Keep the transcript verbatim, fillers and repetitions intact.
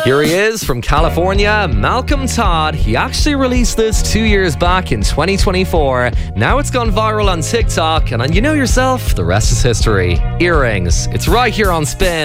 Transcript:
Here he is from California, Malcolm Todd. He actually released this two years back in twenty twenty-four. Now it's gone viral on TikTok, and you know yourself, the rest is history. Earrings. It's right here on Spin.